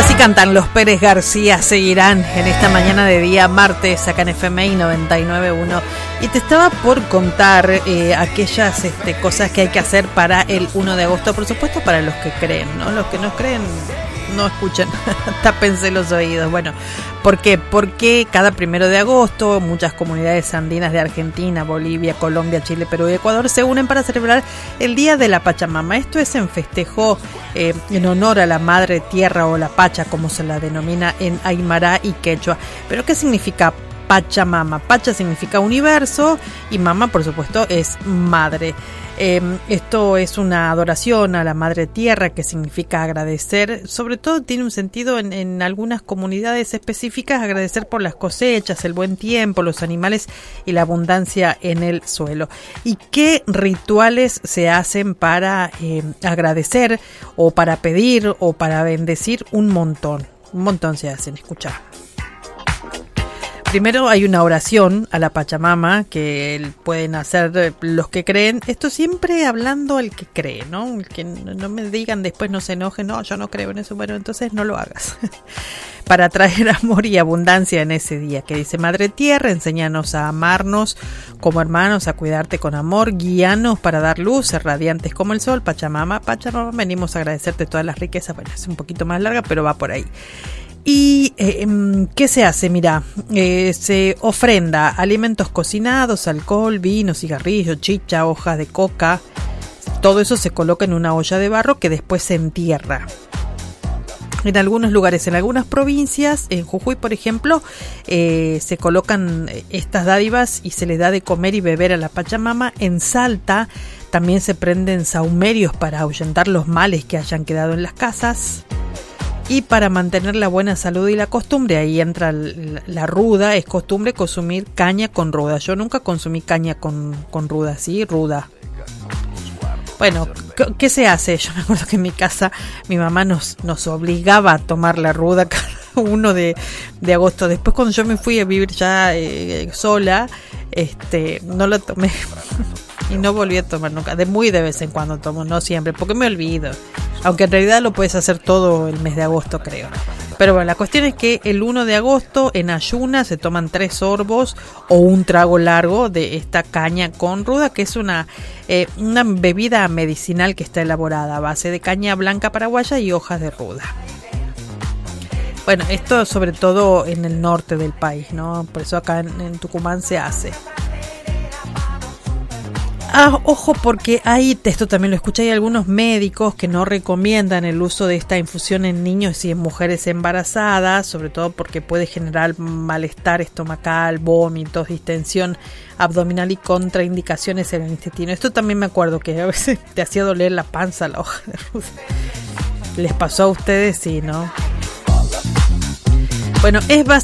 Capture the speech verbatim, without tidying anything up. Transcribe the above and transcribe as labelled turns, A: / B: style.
A: Así cantan los Pérez García, seguirán en esta mañana de día martes acá en F M I noventa y nueve punto uno. Y te estaba por contar eh, aquellas este, cosas que hay que hacer para el uno de agosto, por supuesto para los que creen, ¿no? Los que no creen, no escuchen, tápense los oídos. Bueno, ¿por qué? Porque cada primero de agosto muchas comunidades andinas de Argentina, Bolivia, Colombia, Chile, Perú y Ecuador se unen para celebrar el Día de la Pachamama. Esto es en festejo eh, en honor a la Madre Tierra o la Pacha, como se la denomina en Aymara y Quechua. ¿Pero qué significa Pachamama? Pacha significa universo y mama, por supuesto, es madre. Eh, esto es una adoración a la Madre Tierra, que significa agradecer. Sobre todo tiene un sentido en, en algunas comunidades específicas, agradecer por las cosechas, el buen tiempo, los animales y la abundancia en el suelo. ¿Y qué rituales se hacen para eh, agradecer o para pedir o para bendecir? Un montón, un montón se hacen. Escuchar. Primero hay una oración a la Pachamama que pueden hacer los que creen. Esto siempre hablando al que cree, ¿no? El que no me digan después, no se enojen, no, yo no creo en eso. Bueno, entonces no lo hagas. Para traer amor y abundancia en ese día. Que dice: Madre Tierra, enséñanos a amarnos como hermanos, a cuidarte con amor, guíanos para dar luz, ser radiantes como el sol. Pachamama, Pachamama, venimos a agradecerte todas las riquezas. Bueno, es un poquito más larga, pero va por ahí. ¿Y eh, qué se hace? Mira, eh, se ofrenda alimentos cocinados, alcohol, vino, cigarrillo, chicha, hojas de coca. Todo eso se coloca en una olla de barro que después se entierra. En algunos lugares, en algunas provincias, en Jujuy, por ejemplo, eh, se colocan estas dádivas y se le da de comer y beber a la Pachamama. En Salta también se prenden sahumerios para ahuyentar los males que hayan quedado en las casas. Y para mantener la buena salud y la costumbre, ahí entra la, la ruda, es costumbre consumir caña con ruda. Yo nunca consumí caña con, con ruda, ¿sí? Ruda. Bueno, ¿qué se hace? Yo me acuerdo que en mi casa mi mamá nos, nos obligaba a tomar la ruda cada uno de, de agosto. Después, cuando yo me fui a vivir ya eh, sola, este, no la tomé y no volví a tomar nunca. De muy de vez en cuando tomo, no siempre, porque me olvido. Aunque en realidad lo puedes hacer todo el mes de agosto, creo. Pero bueno, la cuestión es que el uno de agosto en ayuna se toman tres sorbos o un trago largo de esta caña con ruda, que es una, eh, una bebida medicinal que está elaborada a base de caña blanca paraguaya y hojas de ruda. Bueno, esto sobre todo en el norte del país, ¿no? Por eso acá en, en Tucumán se hace. Ah, ojo, porque hay, esto también lo escuché, hay algunos médicos que no recomiendan el uso de esta infusión en niños y en mujeres embarazadas, sobre todo porque puede generar malestar estomacal, vómitos, distensión abdominal y contraindicaciones en el intestino. Esto también me acuerdo que a veces te hacía doler la panza la hoja de ruda. ¿Les pasó a ustedes? Sí, ¿no? Bueno, es bastante